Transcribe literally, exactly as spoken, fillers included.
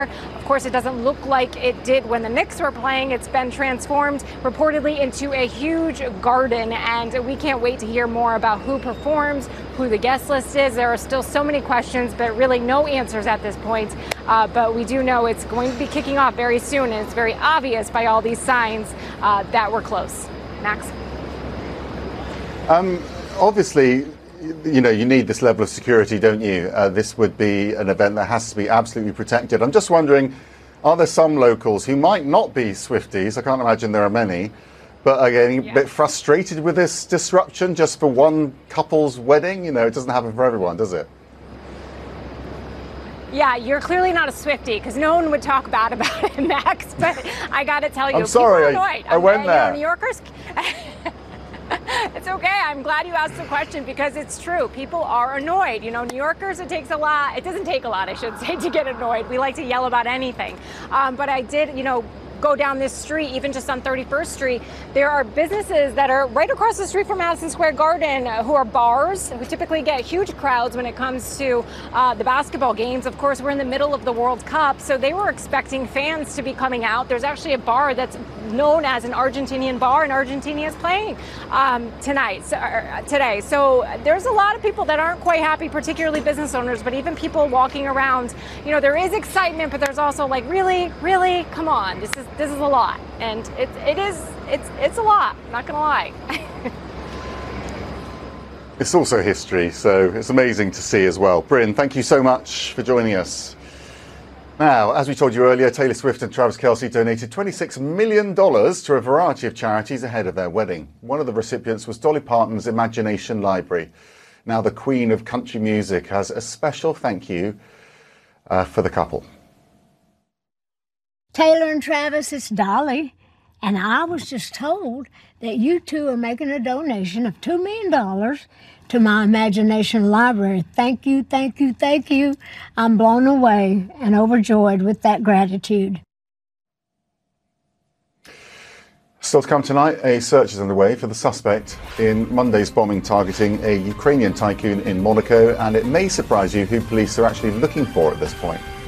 Of course, it doesn't look like it did when the Knicks were playing. It's been transformed reportedly into a huge garden, and we can't wait to hear more about who performs, who the guest list is. There are still so many questions, but really no answers at this point. Uh, but we do know it's going to be kicking off very soon, and it's very obvious by all these signs uh, that we're close. Max? Um, obviously, you know, you need this level of security, don't you? Uh, this would be an event that has to be absolutely protected. I'm just wondering, are there some locals who might not be Swifties? I can't imagine there are many, but are getting yeah. a bit frustrated with this disruption just for one couple's wedding? You know, it doesn't happen for everyone, does it? Yeah, you're clearly not a Swiftie, because no one would talk bad about it, Max. But I got to tell you, I'm sorry, people are I, annoyed. I went you there. Know, New Yorkers. It's okay. I'm glad you asked the question, because it's true. People are annoyed. You know, New Yorkers, it takes a lot. It doesn't take a lot, I should say, to get annoyed. We like to yell about anything. Um, but I did, you know, go down this street, even just on thirty-first street, there are businesses that are right across the street from Madison Square Garden uh, who are bars. We typically get huge crowds when it comes to uh, the basketball games. Of course, we're in the middle of the World Cup, so they were expecting fans to be coming out. There's actually a bar that's known as an Argentinian bar, and Argentina is playing um, tonight, so, uh, today. So there's a lot of people that aren't quite happy, particularly business owners, but even people walking around. You know, there is excitement, but there's also like, really, really, come on, this is This is a lot, and it, it is, it's, it's a lot, not gonna lie. It's also history, so it's amazing to see as well. Bryn, thank you so much for joining us. Now, as we told you earlier, Taylor Swift and Travis Kelce donated twenty-six million dollars to a variety of charities ahead of their wedding. One of the recipients was Dolly Parton's Imagination Library. Now, the Queen of Country Music has a special thank you uh, for the couple. Taylor and Travis, it's Dolly, and I was just told that you two are making a donation of two million dollars to my Imagination Library. Thank you, thank you, thank you. I'm blown away and overjoyed with that gratitude. Still to come tonight, a search is underway for the suspect in Monday's bombing targeting a Ukrainian tycoon in Monaco, and it may surprise you who police are actually looking for at this point.